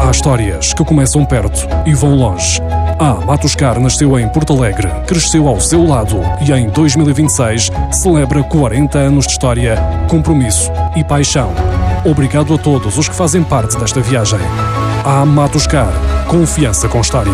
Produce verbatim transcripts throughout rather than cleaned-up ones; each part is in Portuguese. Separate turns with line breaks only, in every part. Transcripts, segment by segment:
Há histórias que começam perto e vão longe. A Matuscar nasceu em Porto Alegre, cresceu ao seu lado e em dois mil e vinte e seis celebra quarenta anos de história, compromisso e paixão. Obrigado a todos os que fazem parte desta viagem. A Matuscar, confiança com história.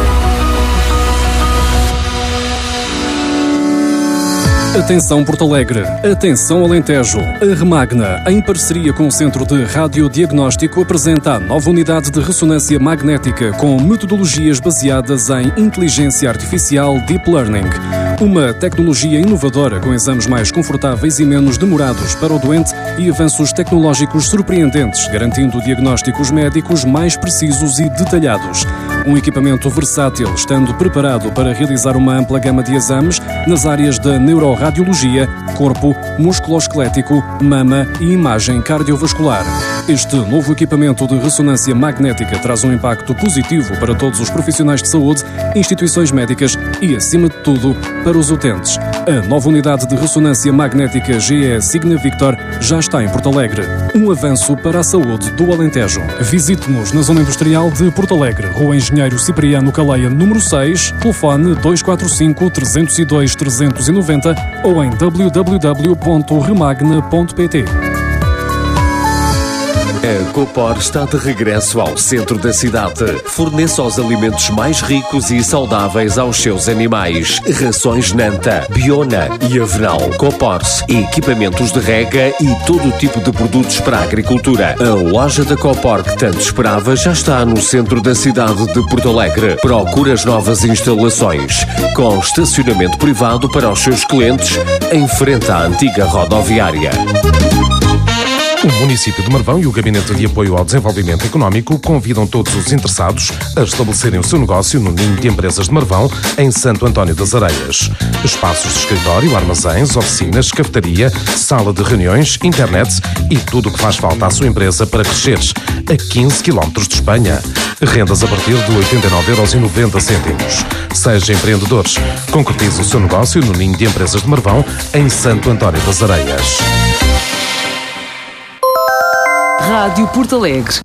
Atenção Porto Alegre, atenção Alentejo. A Remagna, em parceria com o Centro de Radiodiagnóstico, apresenta a nova unidade de ressonância magnética com metodologias baseadas em inteligência artificial Deep Learning. Uma tecnologia inovadora com exames mais confortáveis e menos demorados para o doente e avanços tecnológicos surpreendentes, garantindo diagnósticos médicos mais precisos e detalhados. Um equipamento versátil, estando preparado para realizar uma ampla gama de exames nas áreas da neuroradiologia, corpo, músculo-esquelético, mama e imagem cardiovascular. Este novo equipamento de ressonância magnética traz um impacto positivo para todos os profissionais de saúde, instituições médicas e, acima de tudo, para os utentes. A nova unidade de ressonância magnética G E Signa Victor já está em Porto Alegre. Um avanço para a saúde do Alentejo. Visite-nos na Zona Industrial de Porto Alegre, Rua Engenheiro Cipriano Caleia, número seis, telefone dois quatro cinco, três zero dois, três nove zero ou em w w w ponto remagna ponto p t.
A Copor está de regresso ao centro da cidade. Fornece os alimentos mais ricos e saudáveis aos seus animais. Rações Nanta, Biona e Avenal. Copors, equipamentos de rega e todo tipo de produtos para a agricultura. A loja da Copor que tanto esperava já está no centro da cidade de Porto Alegre. Procura as novas instalações, com estacionamento privado para os seus clientes, em frente à antiga rodoviária.
O município de Marvão e o Gabinete de Apoio ao Desenvolvimento Económico convidam todos os interessados a estabelecerem o seu negócio no Ninho de Empresas de Marvão, em Santo António das Areias. Espaços de escritório, armazéns, oficinas, cafetaria, sala de reuniões, internet e tudo o que faz falta à sua empresa para crescer. A quinze quilómetros de Espanha. Rendas a partir de oitenta e nove euros e noventa cêntimos. Seja empreendedor. Concretize o seu negócio no Ninho de Empresas de Marvão, em Santo António das Areias.
Rádio Porto Alegre.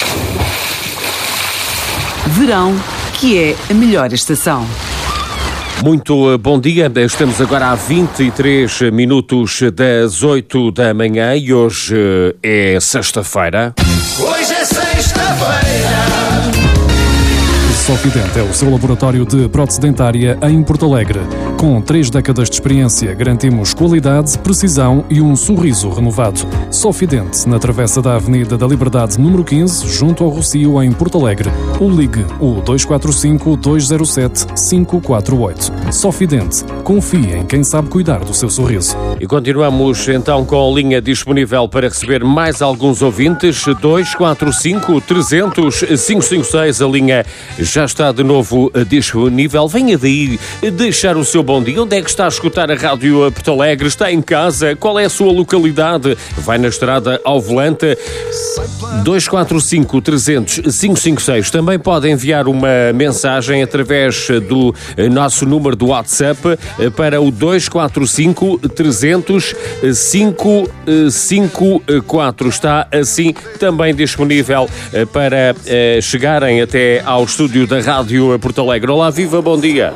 Verão, que é a melhor estação.
Muito bom dia, estamos agora a vinte e três minutos das oito da manhã e hoje é sexta-feira.
Hoje é sexta-feira.
Sofident é o seu laboratório de prótese dentária em Porto Alegre. Com três décadas de experiência, garantimos qualidade, precisão e um sorriso renovado. Sofident, na travessa da Avenida da Liberdade, número quinze, junto ao Rocio, em Porto Alegre. Ou ligue o dois quatro cinco, dois zero sete, cinco quatro oito. Sofident, confie em quem sabe cuidar do seu sorriso.
E continuamos então com a linha disponível para receber mais alguns ouvintes. dois quatro cinco, três zero zero, cinco cinco seis, a linha já está de novo disponível. Venha daí deixar o seu bom dia. Onde é que está a escutar a Rádio Porto Alegre? Está em casa? Qual é a sua localidade? Vai na estrada ao volante? dois quatro cinco, três zero zero, cinco cinco seis. Também pode enviar uma mensagem através do nosso número do WhatsApp para o dois quatro cinco, três zero zero, cinco cinco quatro. Está assim também disponível para chegarem até ao estúdio da Rádio Porto Alegre. Olá, viva, bom dia.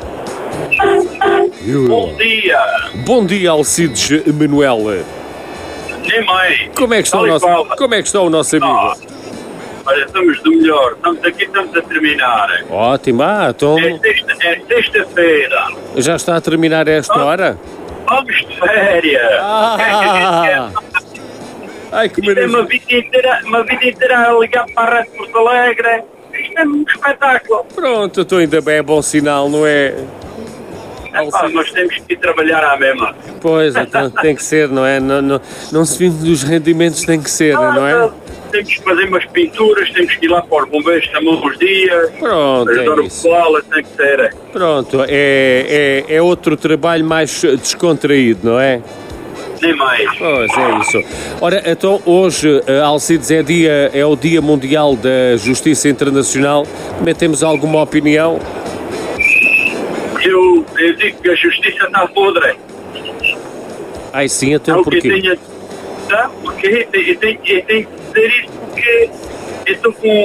Bom dia.
Bom dia, Alcides Manuel.
Nem mais.
Como é que está, o nosso, como é que está o nosso amigo?
Ah, olha, estamos do melhor. Estamos aqui, estamos a terminar.
Ótimo, ah, então...
É, sexta, é sexta-feira.
Já está a terminar a esta
ah,
hora?
Vamos de férias.
Ah. Ai, que
Isto é uma vida inteira, uma vida inteira a ligar para a Rádio Porto Alegre. Isto é um espetáculo.
Pronto, estou ainda bem, é bom sinal, não é?
É pá, nós temos que ir trabalhar à mesma.
Pois, então tem que ser, não é? Não, não, não se vive dos rendimentos, tem que ser, ah, não é?
Temos que fazer umas pinturas, temos que ir lá para os bombeiros também uns dias.
Pronto,
ajudar
é
o pessoal, tem que ser.
Pronto, é, é, é outro trabalho mais descontraído, não é?
Nem mais.
Pois é isso. Ora, então hoje, Alcides, é, dia, é o Dia Mundial da Justiça Internacional. Também temos alguma opinião?
Eu, eu digo que a justiça está podre.
Ai sim, então
é
porquê?
Tinha... Tá? Porque eu tenho, eu tenho que dizer isso porque eu estou com